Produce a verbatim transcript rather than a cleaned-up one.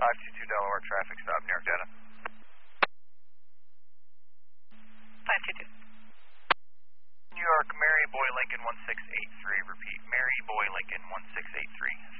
five two two Delaware traffic stop, New York data. five two two. New York, Mary Boy Lincoln one six eight three, repeat, Mary Boy Lincoln one six eight three.